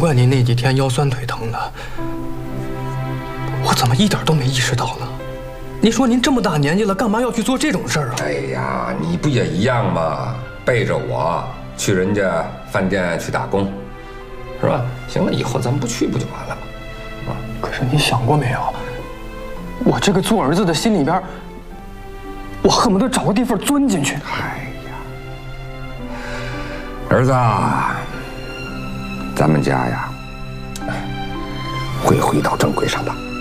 怪您那几天腰酸腿疼的，我怎么一点都没意识到呢？您说您这么大年纪了，干嘛要去做这种事儿啊？ 哎呀，你不也一样吗？背着我去人家饭店去打工，是吧？行了，以后咱们不去不就完了吗？啊！ 可是你想过没有，我这个做儿子的心里边，我恨不得找个地方钻进去。 哎呀，儿子啊，咱们家呀，会回到正轨上的。